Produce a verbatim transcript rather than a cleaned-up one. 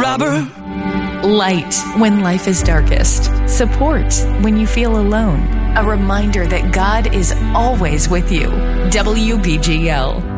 robber. Light when life is darkest. Support when you feel alone. A reminder that God is always with you. W B G L.